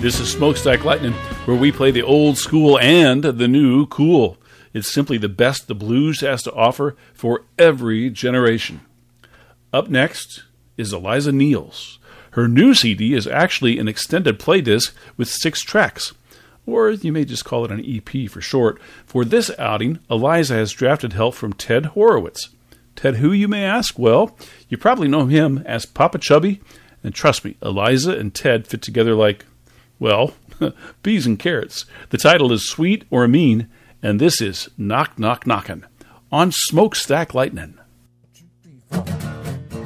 This is Smokestack Lightning, where we play the old school and the new cool. It's simply the best the blues has to offer for every generation. Up next is Eliza Niels. Her new CD is actually an extended play disc with 6 tracks, or you may just call it an EP for short. For this outing, Eliza has drafted help from Ted Horowitz. Ted who, you may ask? Well, you probably know him as Papa Chubby, and trust me, Eliza and Ted fit together like, well, peas and carrots. The title is Sweet or Mean, and this is Knock Knock Knockin' on Smokestack Lightning. 1, 2, 3, 4.